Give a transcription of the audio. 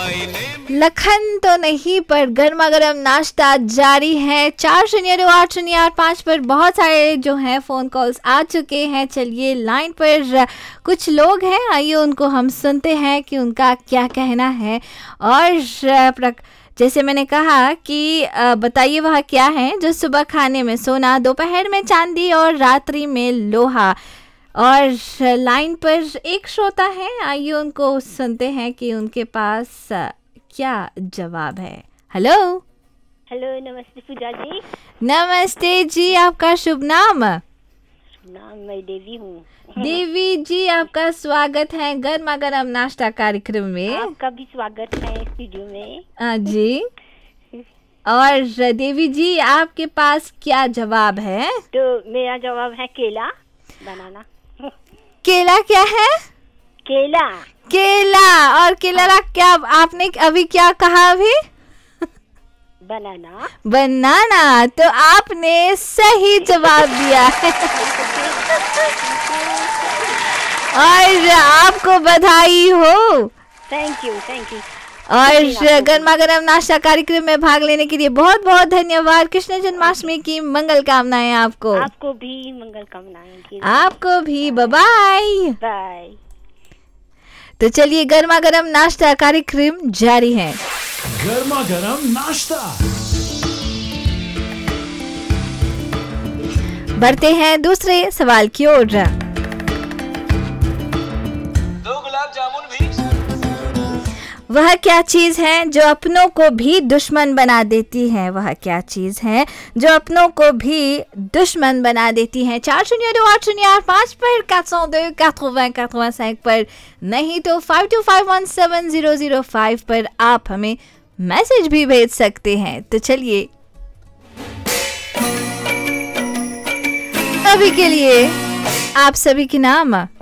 लखन तो नहीं, पर गर्मा गर्म नाश्ता जारी है। 402808 पर बहुत सारे जो हैं फ़ोन कॉल्स आ चुके हैं। चलिए लाइन पर कुछ लोग हैं, आइए उनको हम सुनते हैं कि उनका क्या कहना है। और जैसे मैंने कहा कि बताइए वह क्या है जो सुबह खाने में सोना, दोपहर में चांदी और रात्रि में लोहा। और लाइन पर एक श्रोता है, आइए उनको सुनते हैं कि उनके पास क्या जवाब है। हेलो हेलो, नमस्ते पूजा जी। नमस्ते जी, आपका शुभ नाम? नाम मैं देवी हूँ। देवी जी, आपका स्वागत है गर्मा गर्म नाश्ता कार्यक्रम में। आपका भी स्वागत है स्टूडियो में। जी। और देवी जी, आपके पास क्या जवाब है? तो मेरा जवाब है केला, बनाना। केला क्या है? केला। केला। और केला क्या आपने अभी क्या कहा? अभी बनाना। बनाना। तो आपने सही जवाब दिया है। और आपको बधाई हो। Thank you, thank you. और गर्मा गर्म नाश्ता कार्यक्रम में भाग लेने के लिए बहुत बहुत धन्यवाद। कृष्ण जन्माष्टमी की मंगल कामनाएं आपको। आपको भी मंगल कामनाएं। आपको भी। Bye bye. तो चलिए गर्मा गर्म नाश्ता कार्यक्रम जारी है। गर्मा गर्म नाश्ता। बढ़ते हैं दूसरे सवाल की ओर। 2 गुलाब जामुन भी। वह क्या चीज है जो अपनों को भी दुश्मन बना देती है? वह क्या चीज है जो अपनों को भी दुश्मन बना देती है? 402808 पर 402 80 85 पर, नहीं तो 52517005 पर आप हमें मैसेज भी भेज सकते हैं। तो चलिए अभी के लिए आप सभी के नाम